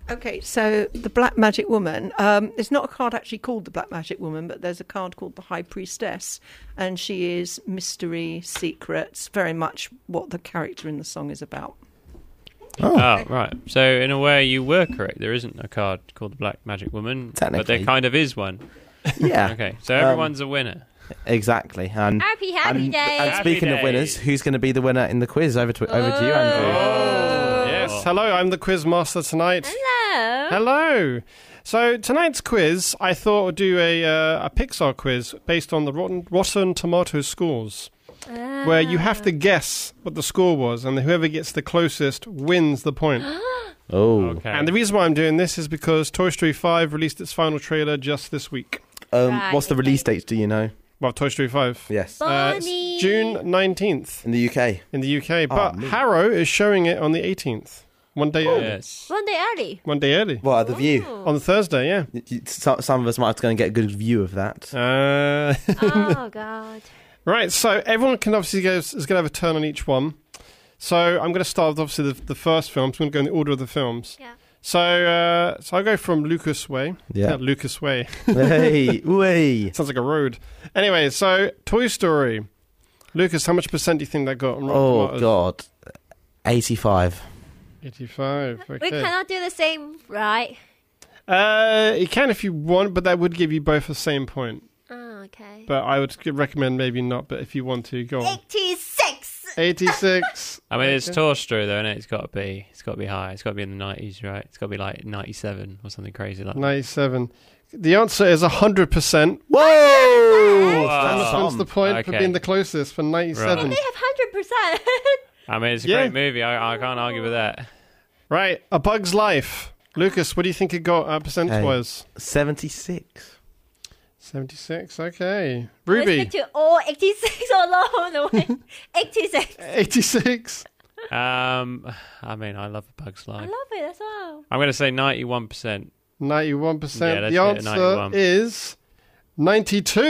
Okay, so the Black Magic Woman. It's not a card actually called the Black Magic Woman, but there's a card called the High Priestess, and she is mystery, secrets, very much what the character in the song is about. Oh, right. So in a way, you were correct. There isn't a card called the Black Magic Woman, but there kind of is one. Yeah. Okay, so everyone's a winner. Exactly. And happy day. And speaking of winners, who's going to be the winner in the quiz? Over to you, Andrew. Yes, hello, I'm the quiz master tonight. Hello. So tonight's quiz, I thought would do a Pixar quiz based on the Rotten Tomato scores, where you have to guess what the score was, and whoever gets the closest wins the point. Okay. And the reason why I'm doing this is because Toy Story 5 released its final trailer just this week. What's the release date, do you know? Well, Toy Story 5. Yes. It's June 19th. In the UK. In the UK. But Harrow is showing it on the 18th. One day early. Yes. One day early. One day early. What, at the View? On Thursday, yeah. Some of us might have to go and get a good view of that. Oh, God. Right, so everyone can obviously is going to have a turn on each one. So I'm going to start with obviously the first film. So I'm going to go in the order of the films. Yeah. So I'll go from Lucas Way. Yeah. Lucas Way. Hey, way. Sounds like a road. Anyway, so Toy Story. Lucas, how much percent do you think that got on Rotten Tomatoes? God. 85. 85, okay. We cannot do the same, right? You can if you want, but that would give you both the same point. Oh, okay. But I would recommend maybe not, but if you want to, go on. 86! 86. I mean, it's Toy Story though, isn't it? It's got to be high. It's got to be in the 90s, right? It's got to be like 97 or something crazy like that. 97. The answer is 100%. Whoa! Thomas wins the point for being the closest for 97. They have 100%. I mean, it's a great movie. I can't argue with that. Right, A Bug's Life. Lucas, what do you think it got percentage-wise? 76. 76, okay. Ruby. Let's stick to all 86 along the way. 86. 86. I mean, I love A Bug's Life. I love it as well. I'm going to say 91%. 91%. Yeah, the answer is 92.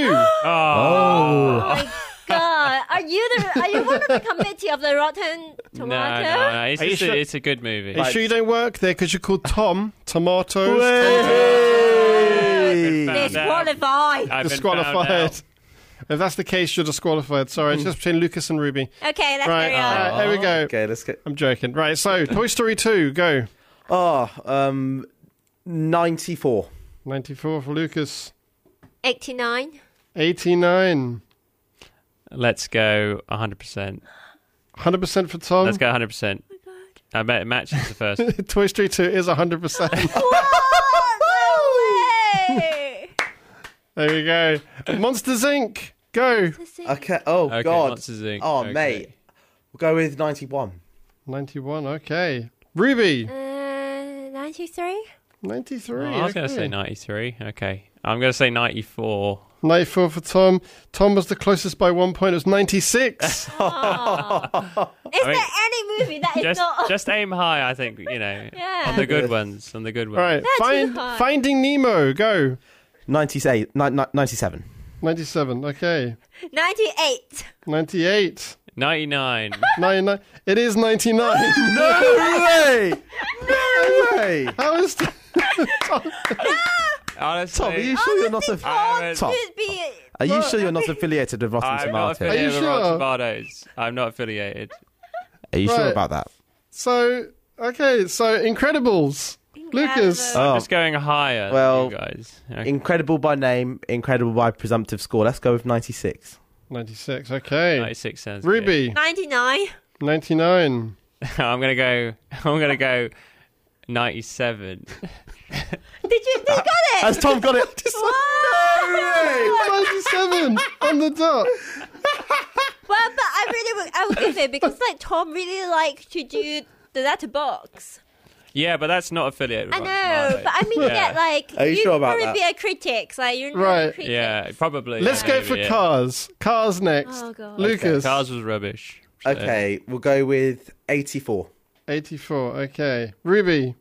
Oh. My God. Are you one of the committee of the Rotten Tomato? No. It's a good movie. Are you sure you don't work there because you're called Tom Tomatoes? Disqualified. Disqualified. If that's the case, you're disqualified. Sorry, it's just between Lucas and Ruby. Okay, let's right, carry on. There we go. Okay, let's go. I'm joking. Right, so Toy Story 2, go. 94. 94 for Lucas. 89. 89. Let's go 100%. 100% for Tom. Let's go 100%. Oh my God. I bet it matches the first. Toy Story 2 is 100%. No way! There we go. Monsters Inc. Go. Okay. Oh, Okay, God. Monsters, Inc. Oh, Okay. mate. We'll go with 91. 91, okay. Ruby. 93. 93. I was going to say 93. Okay. I'm going to say 94. 94 for Tom. Tom was the closest by 1 point. It was 96. Is there any movie that is not... Just aim high, I think, Yeah. on the good ones. On the good ones. Right. That's too high. Finding Nemo. Go. 97. 97. Okay. 98. 98. 99. 99. It is 99. No way! No way! How is that? Honestly, Tom, are you sure you're not Tom, are you sure you're not affiliated with Rotten I'm not Tomatoes? affiliated Are you with Rotten sure? Tomatoes. I'm not affiliated. Are you sure Right. about that? So Incredibles. Lucas. Oh. I'm just going higher Well, than you guys. Okay. Incredible by name, incredible by presumptive score. Let's go with 96. 96. Okay. 96 sounds Ruby. 99. 99. good. I'm gonna go 97. Did you got it? Has Tom got it? Wow. 97 on the dot. Well, but I would give it because Tom really liked to do the letterbox. Yeah, but that's not affiliated with I Rotten know, Tomatoes. but I mean, Are you you'd sure about probably that? be a critic. You're not Right. a critic. Yeah, probably. Let's go for Cars. Cars next. Oh, God. Lucas. Cars was rubbish. So- Okay, we'll go with 84. 84. Okay. Ruby.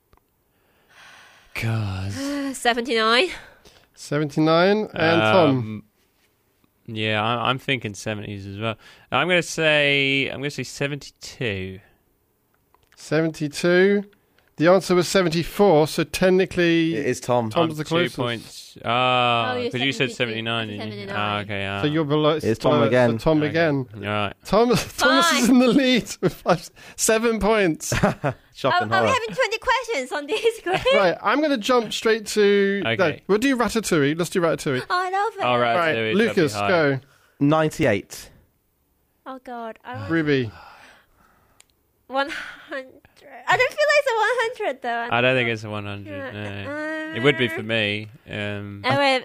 Cars. 79. 79. And Tom. Yeah, I'm thinking 70s as well. I'm gonna say 72. 72. The answer was 74, so technically... It is Tom. Tom's the closest. 2 points. Because you said 79. Didn't you? Okay. So you're below... It's Tom again. So Tom again. All right. Thomas is in the lead with 7 points. Shocking Are we having 20 questions on this quiz? Right, I'm going to jump straight to... Okay. No, we'll do Ratatouille. Let's do Ratatouille. Oh, I love it. All right. Right, Lucas, go. 98. Oh, God. Ruby. 100. I don't feel like it's a 100, though. I don't think it's a 100. No. It would be for me. Wait,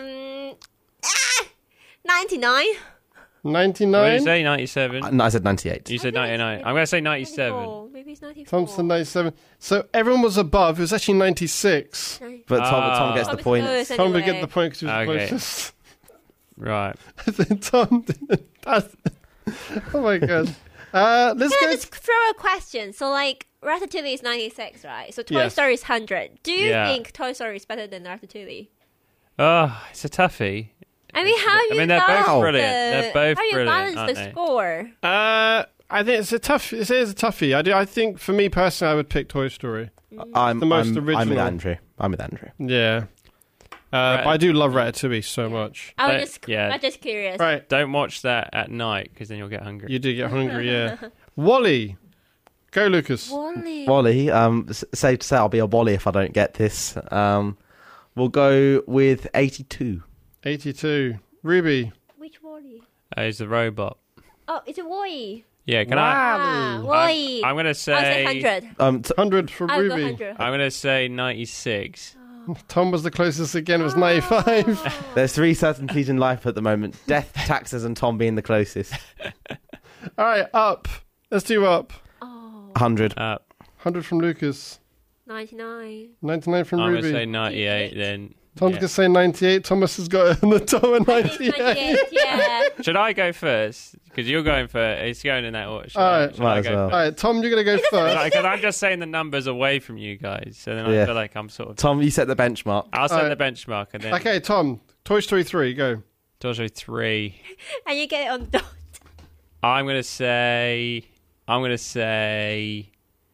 99. 99? What did you say? 97? No, I said 98. You said 99. I'm going to say 97. 94. Maybe it's 94. Tom said 97. So everyone was above. It was actually 96. But Tom gets the point. Tom would get the point because he was Okay. closest. Right. Tom didn't. Oh, my God. Let's Can go... I just throw a question? So, like, Ratatouille is 96, right? So Toy Yes. Story is 100. Do you Yeah. think Toy Story is better than Ratatouille? Oh, it's a toughie. I mean, how you they're both balance brilliant. the- They're both how you brilliant, balance aren't the they? score? I think it's a tough. It is a toughie. I think for me personally, I would pick Toy Story. I'm The most I'm original. with Andrew. Yeah. But I do love Ratatouille so much. I'm But- just yeah. curious. Right. Don't watch that at night because then you'll get hungry. You do get hungry, yeah. Wally. Go, Lucas. Wally. Wally, safe to say I'll be a Wally if I don't get this. We'll go with 82. 82. Ruby. Which Wally? He's the robot. Oh, it's a Wally. Yeah, can Wally. I'm going to I say... said 100. 100 for I'll go Ruby. 100. I'm going to say 96. Tom was the closest again. It was 95. There's 3 certainties in life at the moment. Death, taxes, and Tom being the closest. All right, up. Let's do up. 100. 100 from Lucas. 99. 99 from I'm going Ruby. to say 98 then. Tom's going to say 98. Thomas has got it on the top of 98. 98, yeah. Should I go first? Because you're going first. It's going in that order. Should All I- right. should Might I as go well. All first? right, Tom, you're going to go first. Because I'm just saying the numbers away from you guys. So then I Yeah. feel like I'm sort of... Tom, you set the benchmark. I'll set Alright. the benchmark and then... Okay, Tom. Toy Story 3, go. Toy Story 3. And you get it on dot. I'm going to say 100%.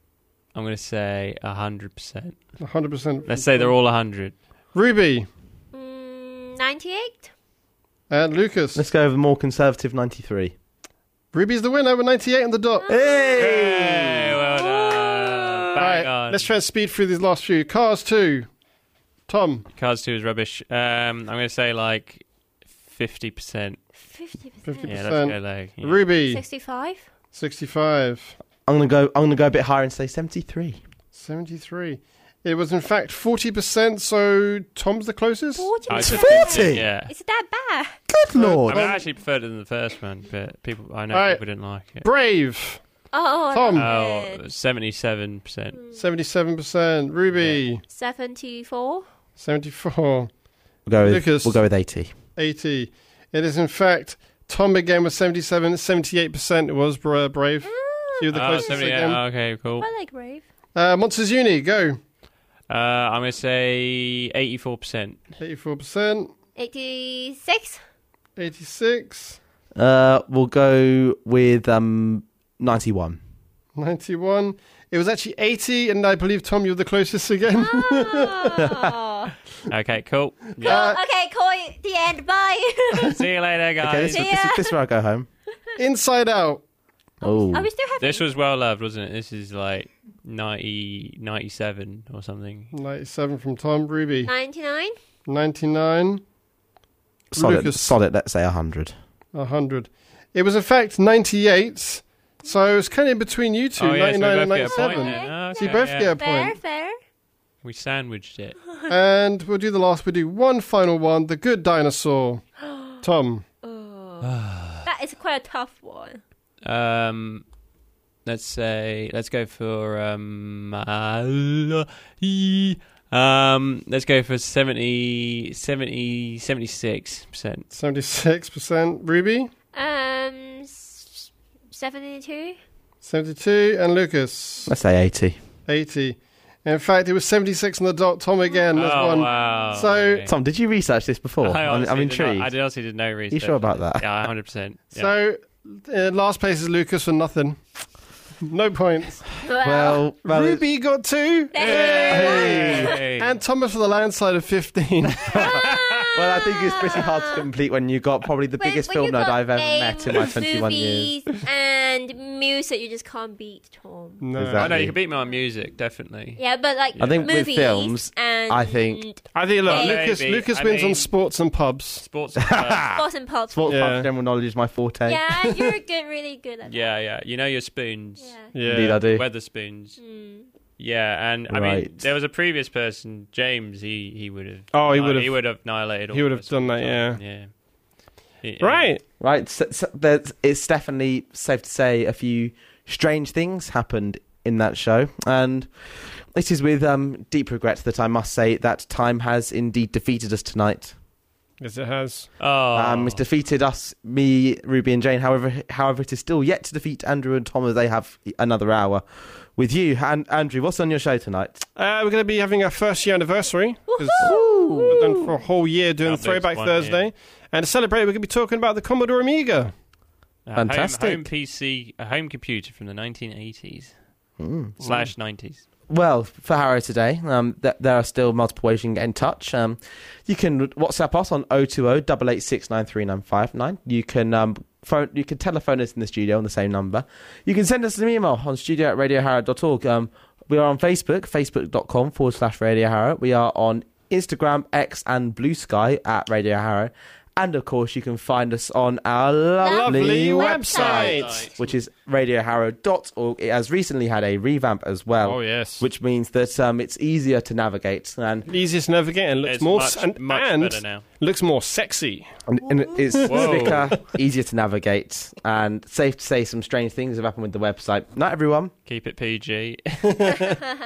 100%. Let's say they're all 100. Ruby. 98? And Lucas. Let's go with a more conservative 93. Ruby's the winner with 98 on the dot. Hey, well done. All Bang right, on. let's try and speed through these last few. Cars 2. Tom. Cars 2 is rubbish. I'm going to say like 50%. 50%. Yeah, let's go low. Yeah. Ruby. 65? 65. I'm gonna go a bit higher and say 73. 73. It was in fact 40%, so Tom's the closest. 40? I was It's thinking, 40? Yeah. Is it that bad? Good lord. I mean, I actually preferred it than the first one, but I know Alright. people didn't like it. Brave. Oh, Tom. Oh, 77%. 77%. Ruby. 74? 74. We'll go Lucas. with 80. 80. It is in fact Tom again with 77. 78% it was Brave. So you're the closest 78. again. Okay, cool. I like Brave. Monsters Uni, go. I'm going to say 84%. 84%. 86? 86. We'll go with 91. 91. It was actually 80, and I believe, Tom, you're the closest again. Oh. Okay, cool. Cool. Yeah. Okay, call it the end. Bye. See you later, guys. Okay, this is where I go home. Inside Out. Oh, Are we still having... This was well loved, wasn't it? This is like 97 or something. 97 from Tom. Ruby. 99? 99. solid. Lucas. Solid. Let's say 100. 100. It was, in fact, 98. So it's kind of in between you two, Oh, yeah, so 99 we and both get a point 97. then. So you Okay, both yeah. get a Fair, point. fair. We sandwiched it. And we'll do the last. We'll do one final one. The Good Dinosaur. Tom. That is quite a tough one. Let's go for let's go for 76%. 76%. Ruby. 72? 72. And Lucas. Let's say 80. 80. In fact, it was 76 on the dot. Tom again. That's Oh, one. wow. So- Okay. Tom, did you research this before? I I'm honestly intrigued. I honestly did no research. You sure about that? Yeah, 100%. Yeah. So last place is Lucas for nothing. No points. Well, Ruby got 2. Hey. And Thomas with a landslide of 15. Well, I think it's pretty hard to complete when you got probably the biggest film nerd I've ever met in my 21 years. And music, you just can't beat Tom. No. Exactly. I know you can beat me on music, definitely. Yeah, but like I think movies with films, and I think look, Lucas wins on sports and pubs. Sports and pubs. sports and pop. Sports pub general knowledge is my forte. Yeah, you're really good at that. Yeah. You know your spoons. Yeah. Indeed, I do. Weatherspoons. Yeah, and I mean, there was a previous person, James. He would have. Oh, he would have annihilated. He would have done that. Yeah. Right. So it's definitely safe to say a few strange things happened in that show, and it is with deep regret that I must say that time has indeed defeated us tonight. Yes, it has. It's defeated us, me, Ruby, and Jane. However, it is still yet to defeat Andrew and Tom, as they have another hour with you. And Andrew, what's on your show tonight? We're going to be having our first year anniversary. We've done for a whole year doing Throwback Thursday. Yeah. And to celebrate, we're going to be talking about the Commodore Amiga. Fantastic. Home PC, a home computer from the 1980s / 90s. Well, for Harrow today, there are still multiple ways you can get in touch. You can WhatsApp us on 020-886-93959. You can telephone us in the studio on the same number. You can send us an email on studio@radioharrow.org. We are on Facebook, facebook.com/Radio Harrow. We are on Instagram, X, and Blue Sky at Radio Harrow. And, of course, you can find us on our lovely website, which is radioharrow.org. It has recently had a revamp as well. Oh, yes. Which means that it's easier to navigate. Easier to navigate and looks much better now. Looks more sexy. And it's slicker, easier to navigate, and safe to say some strange things have happened with the website. Not everyone. Keep it PG.